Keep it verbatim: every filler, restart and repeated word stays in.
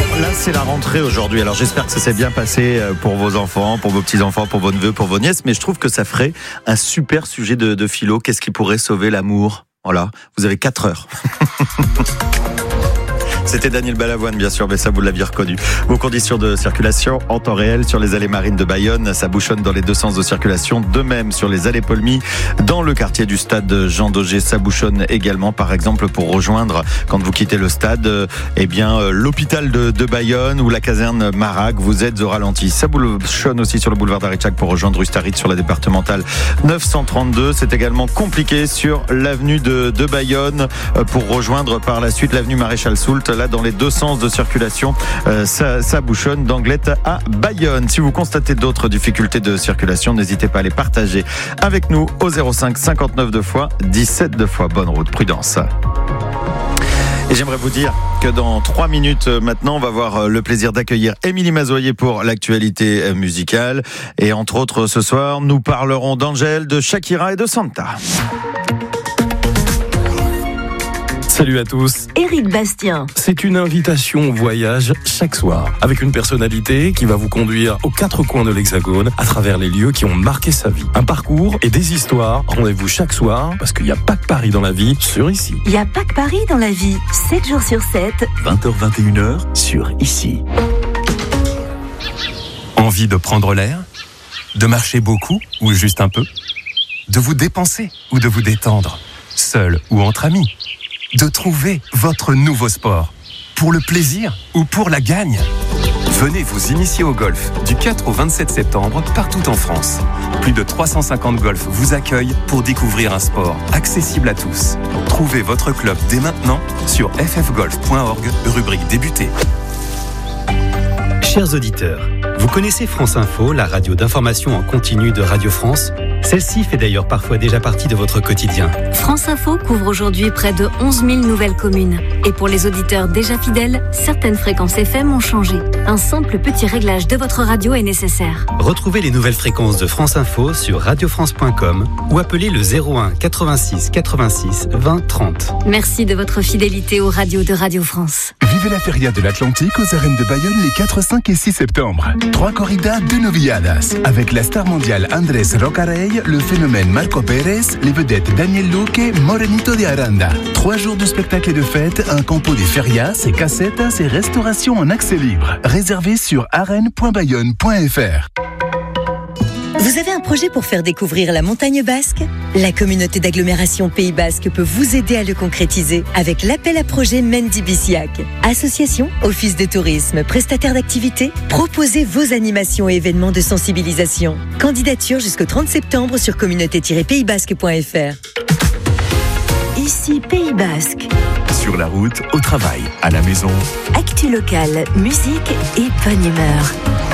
Là, c'est la rentrée aujourd'hui. Alors, j'espère que ça s'est bien passé pour vos enfants, pour vos petits-enfants, pour vos neveux, pour vos nièces. Mais je trouve que ça ferait un super sujet de, de philo. Qu'est-ce qui pourrait sauver l'amour ? Voilà, vous avez quatre heures. C'était Daniel Balavoine, bien sûr, mais ça, vous l'aviez reconnu. Vos conditions de circulation en temps réel sur les allées marines de Bayonne. Ça bouchonne dans les deux sens de circulation. De même, sur les allées Paulmy, dans le quartier du stade Jean Daugé, ça bouchonne également. Par exemple, pour rejoindre, quand vous quittez le stade, eh bien, l'hôpital de, de Bayonne ou la caserne Marac, vous êtes au ralenti. Ça bouchonne aussi sur le boulevard d'Aritschak pour rejoindre Ustaritz sur la départementale neuf cent trente-deux. C'est également compliqué sur l'avenue de, de Bayonne pour rejoindre par la suite l'avenue Maréchal Soult. Là, dans les deux sens de circulation, euh, ça, ça bouchonne d'Anglet à Bayonne. Si vous constatez d'autres difficultés de circulation, n'hésitez pas à les partager avec nous au zéro cinq cinquante-neuf deux fois dix-sept deux fois. Bonne route, prudence. Et j'aimerais vous dire que dans trois minutes maintenant, on va avoir le plaisir d'accueillir Émilie Mazoyer pour l'actualité musicale. Et entre autres, ce soir, nous parlerons d'Angèle, de Shakira et de Santa. Salut à tous. Éric Bastien. C'est une invitation au voyage chaque soir, avec une personnalité qui va vous conduire aux quatre coins de l'Hexagone, à travers les lieux qui ont marqué sa vie. Un parcours et des histoires. Rendez-vous chaque soir, parce qu'il n'y a pas que Paris dans la vie, sur Ici. Il n'y a pas que Paris dans la vie, sept jours sur sept. vingt heures vingt et une heures sur Ici. Envie de prendre l'air ? De marcher beaucoup ou juste un peu ? De vous dépenser ou de vous détendre ? Seul ou entre amis ? De trouver votre nouveau sport, pour le plaisir ou pour la gagne. Venez vous initier au golf du quatre au vingt-sept septembre partout en France. Plus de trois cent cinquante golfs vous accueillent pour découvrir un sport accessible à tous. Trouvez votre club dès maintenant sur f f golf point org, rubrique débuter. Chers auditeurs, vous connaissez France Info, la radio d'information en continu de Radio France ? Celle-ci fait d'ailleurs parfois déjà partie de votre quotidien. France Info couvre aujourd'hui près de onze mille nouvelles communes. Et pour les auditeurs déjà fidèles, certaines fréquences F M ont changé. Un simple petit réglage de votre radio est nécessaire. Retrouvez les nouvelles fréquences de France Info sur radio france point com ou appelez le zéro un quatre-vingt-six quatre-vingt-six vingt trente. Merci de votre fidélité aux radios de Radio France. Vivez la Feria de l'Atlantique aux arènes de Bayonne les quatre, cinq et six septembre. Trois corridas, deux novilladas. Avec la star mondiale Andrés Rocarey, le phénomène Marco Pérez, les vedettes Daniel Luque, Morenito de Aranda. Trois jours de spectacles et de fêtes, un campo des ferias, et casetas et restaurations en accès libre. Réservé sur arène point bayonne point f r. Vous avez un projet pour faire découvrir la montagne basque ? La communauté d'agglomération Pays Basque peut vous aider à le concrétiser avec l'appel à projet Mendy Biciac. Association, office de tourisme, prestataire d'activités, proposez vos animations et événements de sensibilisation. Candidature jusqu'au trente septembre sur communauté tiret pays basque point f r. Ici Pays Basque. Sur la route, au travail, à la maison. Actu locale, musique et bonne humeur.